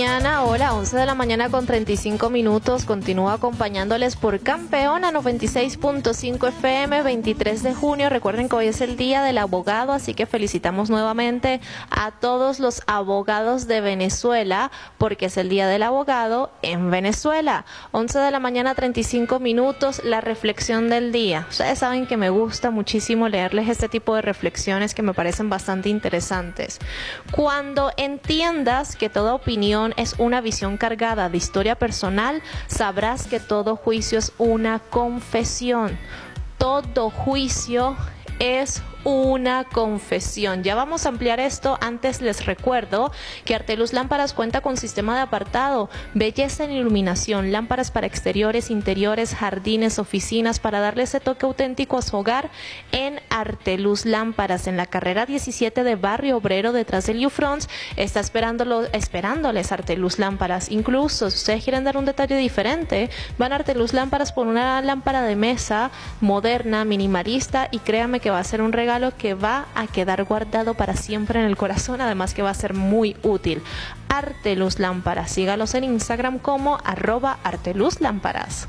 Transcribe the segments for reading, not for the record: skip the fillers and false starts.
mañana, hola, 11 de la mañana con 35 minutos. Continúo acompañándoles por Campeona 96.5 FM, 23 de junio. Recuerden que hoy es el Día del Abogado, así que felicitamos nuevamente a todos los abogados de Venezuela, porque es el Día del Abogado en Venezuela. 11 de la mañana, 35 minutos, la reflexión del día. Ustedes saben que me gusta muchísimo leerles este tipo de reflexiones que me parecen bastante interesantes. Cuando entiendas que toda opinión es una visión cargada de historia personal, sabrás que todo juicio es una confesión. Todo juicio es una confesión. Ya vamos a ampliar esto. Antes les recuerdo que Arteluz Lámparas cuenta con sistema de apartado, belleza en iluminación, lámparas para exteriores, interiores, jardines, oficinas, para darle ese toque auténtico a su hogar en Arteluz Lámparas, en la carrera 17 de Barrio Obrero, detrás del U-Front. Está esperándoles Arteluz Lámparas. Incluso si ustedes quieren dar un detalle diferente, van a Arteluz Lámparas por una lámpara de mesa moderna, minimalista, y créanme que va a ser un regalo que va a quedar guardado para siempre en el corazón, además que va a ser muy útil. Arteluz Lámparas, sígalos en Instagram como @arteluzlámparas.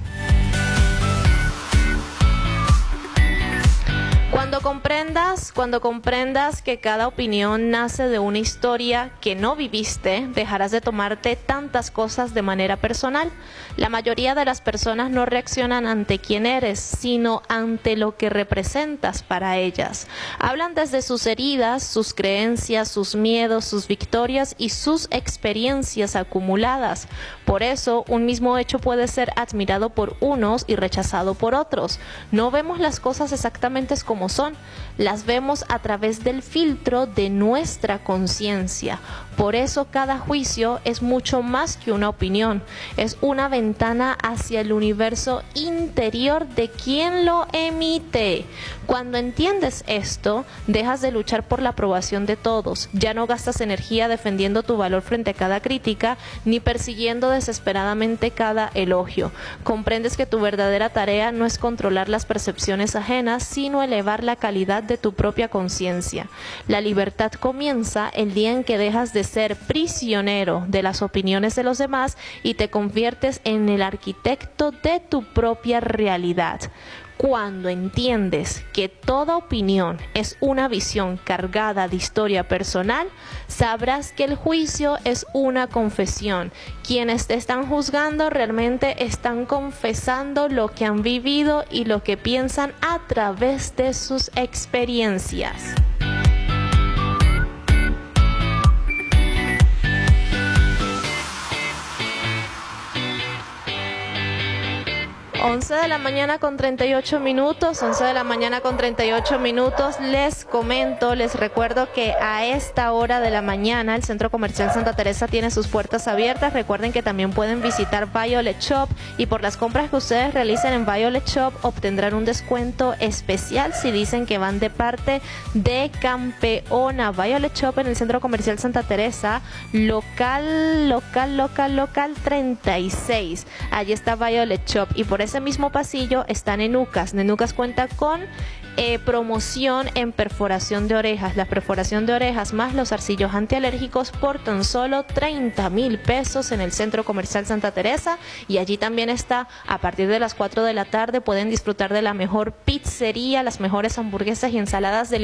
Cuando comprendas que cada opinión nace de una historia que no viviste, dejarás de tomarte tantas cosas de manera personal. La mayoría de las personas no reaccionan ante quién eres, sino ante lo que representas para ellas. Hablan desde sus heridas, sus creencias, sus miedos, sus victorias y sus experiencias acumuladas. Por eso, un mismo hecho puede ser admirado por unos y rechazado por otros. No vemos las cosas exactamente como son, las vemos a través del filtro de nuestra conciencia. Por eso cada juicio es mucho más que una opinión, es una ventana hacia el universo interior de quien lo emite. Cuando entiendes esto, dejas de luchar por la aprobación de todos, ya no gastas energía defendiendo tu valor frente a cada crítica, ni persiguiendo desesperadamente cada elogio. Comprendes que tu verdadera tarea no es controlar las percepciones ajenas, sino elevar la calidad de tu propia conciencia. La libertad comienza el día en que dejas de ser prisionero de las opiniones de los demás y te conviertes en el arquitecto de tu propia realidad. Cuando entiendes que toda opinión es una visión cargada de historia personal, sabrás que el juicio es una confesión. Quienes te están juzgando realmente están confesando lo que han vivido y lo que piensan a través de sus experiencias. Once de la mañana con 38 minutos, 11 de la mañana con 38 minutos. Les comento, les recuerdo que a esta hora de la mañana el Centro Comercial Santa Teresa tiene sus puertas abiertas. Recuerden que también pueden visitar Violet Shop, y por las compras que ustedes realicen en Violet Shop obtendrán un descuento especial si dicen que van de parte de Campeona. Violet Shop en el Centro Comercial Santa Teresa, local 36. Allí está Violet Shop, y por ese mismo pasillo está Nenucas. Nenucas cuenta con promoción en perforación de orejas. La perforación de orejas más los arcillos antialérgicos por tan solo 30,000 pesos en el Centro Comercial Santa Teresa. Y allí también está, a partir de las 4 de la tarde, pueden disfrutar de la mejor pizzería, las mejores hamburguesas y ensaladas